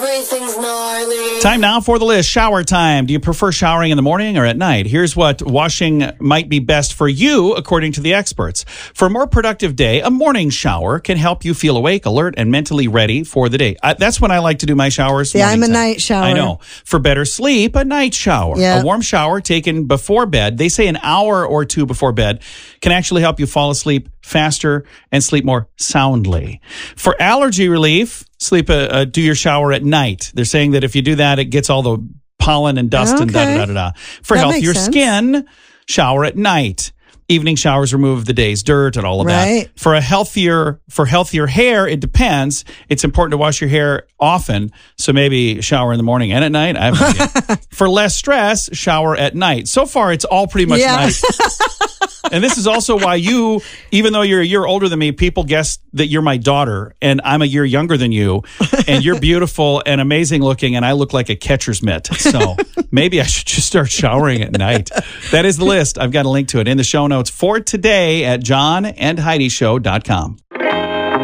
Everything's gnarly. Time now for the list. Shower time. Do you prefer showering in the morning or at night? Here's what washing might be best for you, according to the experts. For a more productive day, a morning shower can help you feel awake, alert, and mentally ready for the day. That's when I like to do my showers. Yeah, I'm a night shower. I know. For better sleep, a night shower. Yeah. A warm shower taken before bed, they say an hour or two before bed, can actually help you fall asleep faster and sleep more soundly. For allergy relief, do your shower at night. They're saying that if you do that, it gets all the pollen and dust and da-da-da-da-da. For that healthier makes sense. skin, shower at night. Evening showers remove the day's dirt and all of Right. that. For healthier hair, it depends. It's important to wash your hair often, so maybe shower in the morning and at night. I have no idea. For less stress, shower at night. So far, it's all pretty much night. And this is also why even though you're a year older than me, people guess that you're my daughter, and I'm a year younger than you, and you're beautiful and amazing looking, and I look like a catcher's mitt. So maybe I should just start showering at night. That is the list. I've got a link to it in the show notes for today at johnandheidishow.com.